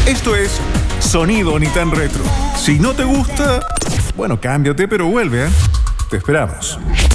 Esto es Sonido Ni Tan Retro. Si no te gusta, bueno, cámbiate, pero vuelve, ¿eh? Te esperamos.